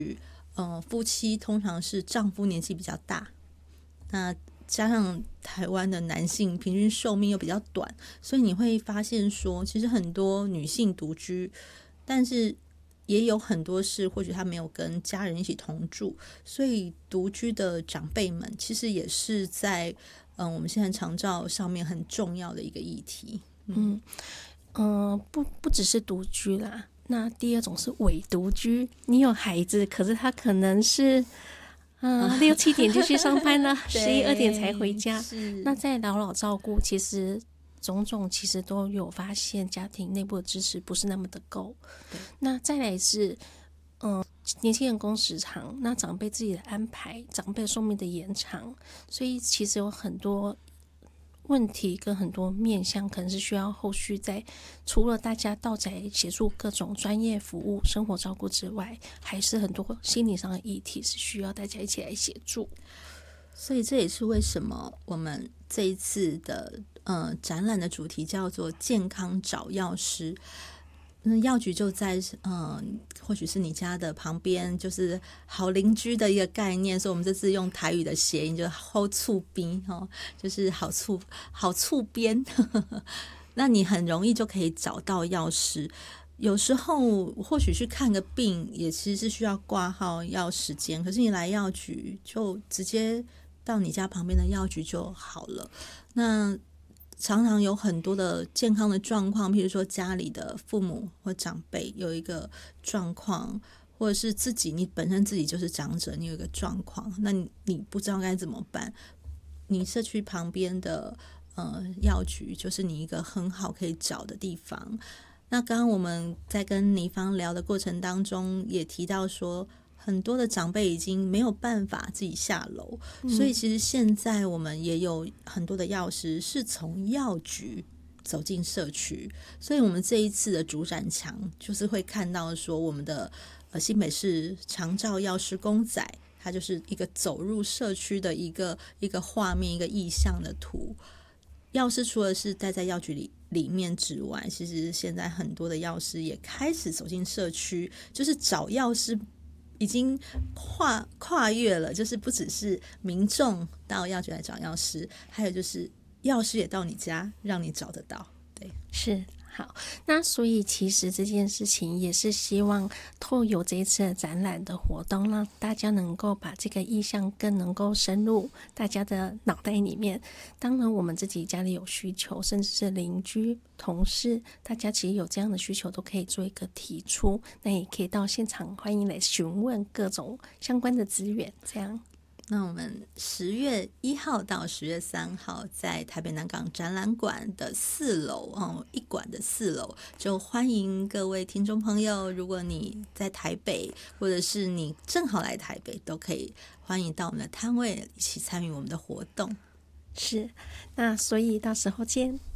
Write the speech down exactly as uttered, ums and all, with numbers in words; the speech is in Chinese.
呃，夫妻通常是丈夫年纪比较大，那加上台湾的男性平均寿命又比较短，所以你会发现说，其实很多女性独居，但是也有很多是或许她没有跟家人一起同住，所以独居的长辈们其实也是在嗯、呃、我们现在长照上面很重要的一个议题。 嗯嗯、呃，不不只是独居啦，那第二种是伪独居，你有孩子，可是他可能是嗯、呃、六七点就去上班了，十一二点才回家。那在老老照顾，其实种种其实都有发现，家庭内部的支持不是那么的够。那再来是，嗯、呃，年轻人工时长，那长辈自己的安排，长辈寿命的延长，所以其实有很多问题跟很多面向，可能是需要后续在除了大家到宅协助各种专业服务、生活照顾之外，还是很多心理上的议题是需要大家一起来协助。 所以这也是为什么我们这一次的呃展览的主题叫做健康找药师。那药局就在呃，或许是你家的旁边，就是好邻居的一个概念。所以我们这次用台语的谐音，就是好厝边哦，就是好厝好厝边。那你很容易就可以找到药师。有时候或许去看个病，也其实是需要挂号要时间，可是你来药局就直接到你家旁边的药局就好了。那常常有很多的健康的状况，譬如说家里的父母或长辈有一个状况，或者是自己你本身自己就是长者，你有一个状况，那 你, 你不知道该怎么办，你社区旁边的呃药局就是你一个很好可以找的地方。那刚刚我们在跟倪芳聊的过程当中也提到说，很多的长辈已经没有办法自己下楼、嗯、所以其实现在我们也有很多的药师是从药局走进社区，所以我们这一次的主展墙就是会看到说我们的呃新北市长照药师公仔，它就是一个走入社区的一个一个画面，一个意象的图。药师除了是待在药局里里面之外，其实现在很多的药师也开始走进社区，就是找药师已经跨跨越了，就是不只是民众到药局来找药师，还有就是药师也到你家让你找得到。对， 是。好，那所以其实这件事情也是希望透过这一次的展览的活动，让大家能够把这个意象更能够深入大家的脑袋里面。当然我们自己家里有需求，甚至是邻居同事，大家其实有这样的需求都可以做一个提出，那也可以到现场欢迎来询问各种相关的资源。这样， 那我们十月一号到十月三号在台北南港展览馆的四楼哦，一馆的四楼，就欢迎各位听众朋友，如果你在台北，或者是你正好来台北，都可以欢迎到我们的摊位一起参与我们的活动。 是，那所以到时候见。